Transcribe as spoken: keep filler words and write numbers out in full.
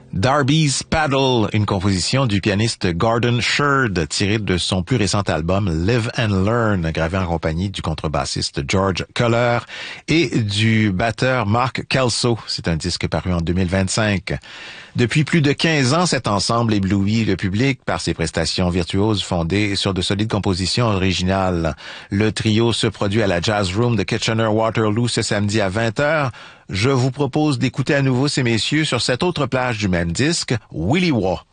Darby's Paddle, une composition du pianiste Gordon Sherd, tirée de son plus récent album Live and Learn, gravé en compagnie du contrebassiste George Culler et du batteur Mark Kelso. C'est un disque paru en deux mille vingt-cinq. Depuis plus de quinze ans, cet ensemble éblouit le public par ses prestations virtuoses fondées sur de solides compositions originales. Le trio se produit à la Jazz Room de Kitchener-Waterloo ce samedi à vingt heures. Je vous propose d'écouter à nouveau ces messieurs sur cette autre plage du même disque, Willie Waugh.